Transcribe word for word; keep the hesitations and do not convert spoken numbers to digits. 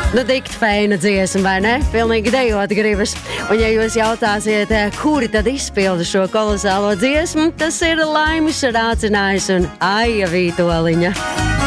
Nu, dikti feina dziesma, vai ne? Pilnīgi dejot gribas. Un ja jūs jautāsiet, kuri tad izpilda šo kolosālo dziesmu, tas ir Laimis Rācinājs un Aija Vītoliņa.